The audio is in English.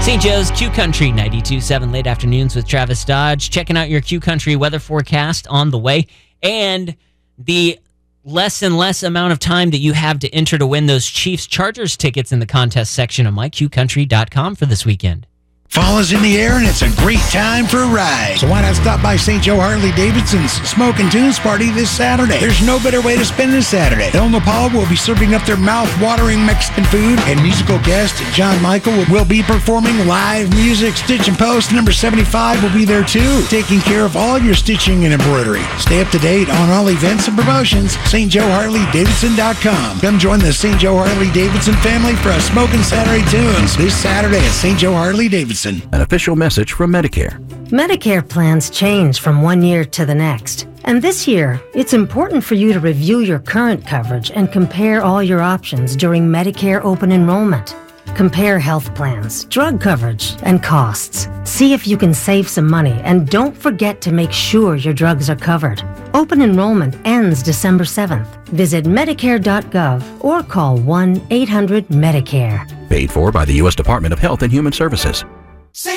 St. Joe's Q Country 92.7 late afternoons with Travis Dodge. Checking out your Q Country weather forecast on the way. And the less and less amount of time that you have to enter to win those Chiefs-Chargers tickets in the contest section of myqcountry.com for this weekend. Fall is in the air and it's a great time for a ride. So why not stop by St. Joe Harley-Davidson's Smoke and Tunes Party this Saturday? There's no better way to spend this Saturday. El Nopal will be serving up their mouth-watering Mexican food, and musical guest John Michael will be performing live music. Stitch and Post number 75 will be there too, taking care of all your stitching and embroidery. Stay up to date on all events and promotions. StJoeHarley-Davidson.com. Come join the St. Joe Harley-Davidson family for a Smoking Saturday Tunes this Saturday at St. Joe Harley-Davidson. An official message from Medicare. Medicare plans change from one year to the next. And this year, it's important for you to review your current coverage and compare all your options during Medicare open enrollment. Compare health plans, drug coverage, and costs. See if you can save some money, and don't forget to make sure your drugs are covered. Open enrollment ends December 7th. Visit Medicare.gov or call 1-800-MEDICARE. Paid for by the U.S. Department of Health and Human Services.